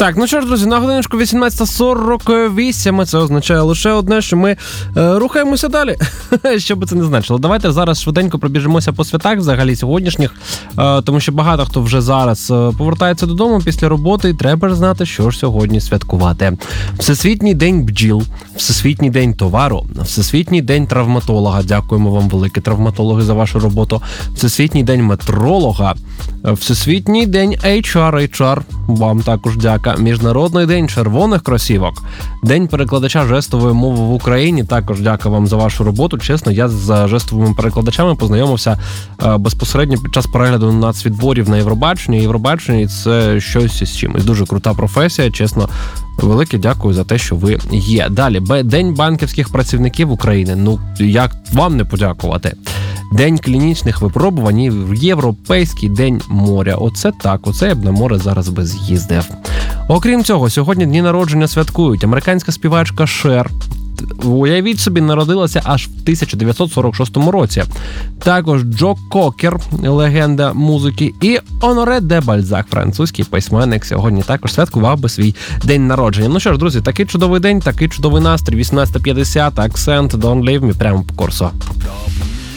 Так, ну що ж, друзі, на годиночку 18:48. Це означає лише одне, що ми рухаємося далі. Що би це не значило. Давайте зараз швиденько пробіжимося по святах взагалі сьогоднішніх, тому що багато хто вже зараз повертається додому після роботи, і треба ж знати, що ж сьогодні святкувати. Всесвітній день бджіл, Всесвітній день товару, Всесвітній день травматолога. Дякуємо вам, великі травматологи, за вашу роботу. Всесвітній день метролога, Всесвітній день HR, вам також дяка. Міжнародний день червоних кросівок, День перекладача жестової мови в Україні. Також дяка вам за вашу роботу. Чесно, я з жестовими перекладачами познайомився безпосередньо під час перегляду нацвідборів на Євробаченні. Євробачення – це щось із чимось. Дуже крута професія, чесно. Велике дякую за те, що ви є. Далі, День банківських працівників України. Ну, як вам не подякувати? День клінічних випробувань і Європейський день моря. Оце так, оце я б на море зараз би з'їздив. Окрім цього, сьогодні дні народження святкують американська співачка Шер. Уявіть собі, народилася аж в 1946 році. Також Джо Кокер, легенда музики, і Оноре де Бальзак, французький письменник, сьогодні також святкував би свій день народження. Ну що ж, друзі, такий чудовий день, такий чудовий настрій, 18:50, акцент, Don't Leave Me, прямо по курсу.